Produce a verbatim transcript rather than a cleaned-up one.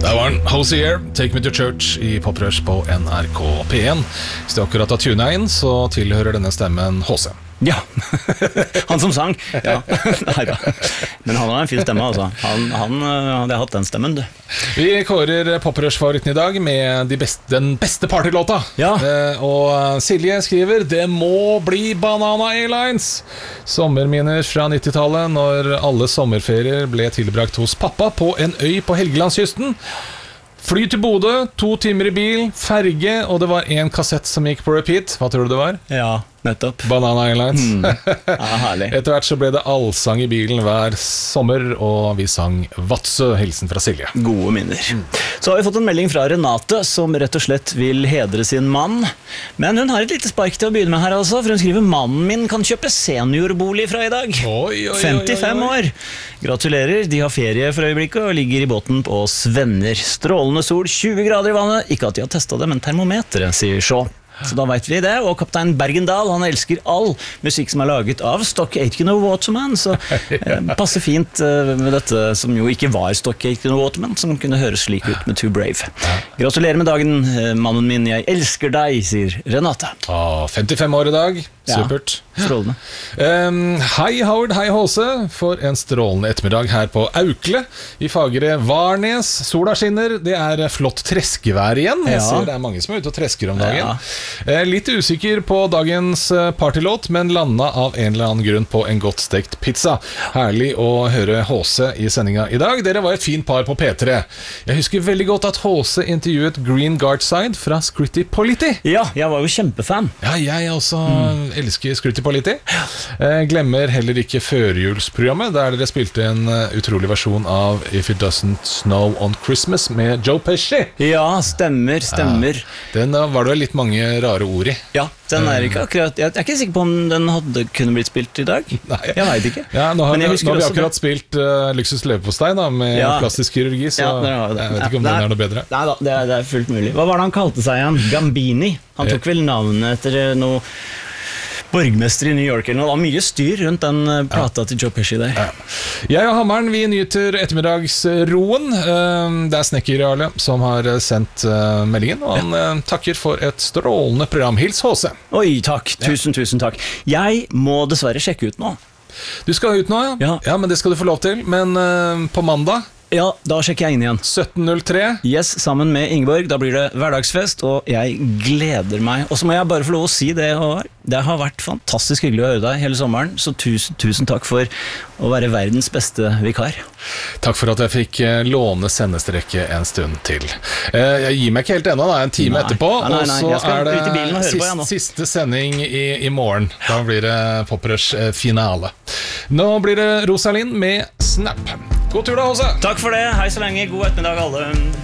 Der var han, Hosier, Take Me To Church i Poprush på N R K P en. Hvis du akkurat har tunet inn, så tilhører denne stemmen H C. Ja, han som sang. Ja. Neida. Men han har en fin stemme, altså. Han, han hadde hatt den stemmen, du. Vi kårer Poprush-favoritten i dag med de beste, den beste partylåta. Ja. eh, Og Silje skriver: det må bli Banana Airlines. Sommerminner fra nittitallet, når alle sommerferier ble tilbrakt hos pappa på en øy på Helgelandskysten. Fly til Bodø, to timer i bil, ferge, og det var en kassett som gikk på repeat. Hva tror du det var? Ja, nettopp. Banana Airlines. Mm. Ja, herlig. Etter hvert så ble det allsang i bilen hver sommer, og vi sang Vatsø, hilsen fra Silje. Gode minner. Så har vi fått en melding fra Renate, som rett og slett vil hedre sin mann. Men hun har et lite spark til å begynne med her, altså, for hun skriver: mannen min kan kjøpe seniorbolig fra i dag. Oi, oi, femtifem oi, oi. år. Gratulerer, de har ferie for øyeblikket og ligger i båten på Svenner. Strålende sol, tjue grader i vannet. Ikke at de har testet det, men termometeret, sier Shaw. Så da vet vi det, og kaptein Bergendal, han elsker all musikk som er laget av Stock Aitken og Waterman, så eh, passer fint eh, med dette som jo ikke var Stock Aitken og Waterman, som kunne høres slik ut med Too Brave. Gratulerer med dagen, eh, mannen min, jeg elsker deg, sier Renate. Ah, femtifem år i dag, supert. Ja, strålende. Um, hei Howard, hei Håse. For en strålende ettermiddag her på Aukle i fagre Varnes. Sola skinner, det er flott treskevær igjen. Jeg Ja. ser det er mange som er ute og tresker om dagen. Ja. Eh, Litt usikker på dagens eh, partylåt, men landa av en eller annen grunn på en godt stekt pizza. Herlig å høre Håse i sendinga i dag. Dere var et fint par på P tre. Jeg husker veldig godt at Håse intervjuet Green Guardside fra Scritti Politti. Ja, jeg var jo kjempefan. Ja, jeg også elsker Scritti Politti. eh, Glemmer heller ikke førjulsprogrammet, der dere spilte en eh, utrolig versjon av If It Doesn't Snow on Christmas med Joe Pesci. Ja, stemmer, stemmer. Den eh, var det litt mange rare ord i. Ja, den er ikke akkurat Jeg er ikke sikker på om den hadde kunne blitt spilt i dag. Nei. Jeg vet ikke. Ja, nå har, Men vi, jeg nå husker har vi også akkurat spilt uh, Luksus leverpostei da, med Ja. plastisk kirurgi, så Ja, dere har det. jeg vet ikke om Ja, den er noe bedre. Nei da, det er, det er fullt mulig. Hva var det han kalte seg igjen? Gambini. Han tok vel navnet etter eh, noe borgmester i New York eller noe. Det var mye styr rundt den eh, plata til Joe Pesci der. Ja. Jeg og Hammeren, vi nyter ettermiddagsroen. Uh, Det er snekker Jarle som har eh, sendt uh, meldingen, og han eh, takker for et strålende program. Hils H C. Oi, takk. Tusen, tusen takk. Jeg må dessverre sjekke ut nå. Du skal ut nå, ja? Ja. Ja, men det skal du få lov til. Men eh, på mandag Ja, da sjekker jeg inn igjen. sytten null tre. Yes, sammen med Ingeborg. Da blir det hverdagsfest, og jeg gleder meg. Og så må jeg bare få lov å si det, Håvard. Det har vært fantastisk hyggelig å høre deg hele sommeren, så tusen, tusen takk for å være verdens beste vikar. Takk for at jeg fikk eh, låne sendestrekket en stund til. Eh, Jeg gir meg ikke helt ennå, da, en time Nei. etterpå. Nei, nei, nei. Og Jeg så skal er ut i bilen og det høre på, jeg, nå. sist, siste sending i, i morgen. Da blir det Poprush-finale. Nå blir det Rosalind med Snap. God tur da, Håse! Takk for det. Hei så lenge. God ettermiddag, alle.